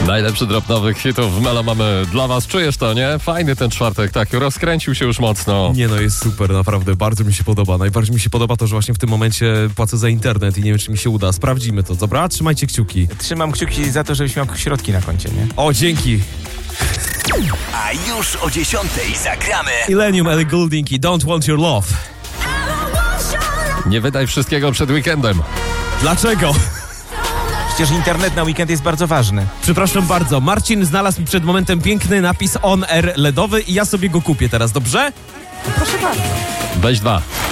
Najlepszy drop nowych hitów w Melo mamy dla was. Czujesz to, nie? Fajny ten czwartek, tak, rozkręcił się już mocno. Nie no, jest super, naprawdę, bardzo mi się podoba. Najbardziej mi się podoba to, że właśnie w tym momencie płacę za internet i nie wiem, czy mi się uda. Sprawdzimy to, dobra? Trzymajcie kciuki. Trzymam kciuki za to, żebyś miał środki na koncie, nie? O, dzięki. A już o 10:00 zagramy Illenium, Ellie Goulding i Don't Want Your Love. Nie wydaj wszystkiego przed weekendem. Dlaczego? Przecież internet na weekend jest bardzo ważny. Przepraszam bardzo, Marcin znalazł mi przed momentem piękny napis On Air LEDowy i ja sobie go kupię teraz, dobrze? Weź 2.